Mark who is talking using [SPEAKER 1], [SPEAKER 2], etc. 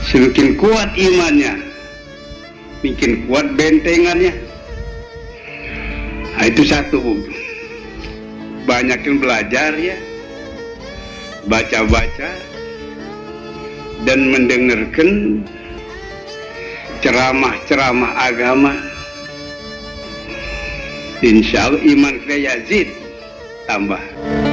[SPEAKER 1] semakin kuat imannya, makin kuat bentengannya. Nah, itu satu. Banyakin belajar ya, baca-baca dan mendengarkan ceramah-ceramah agama. Insya Allah iman kita yazid, tambah.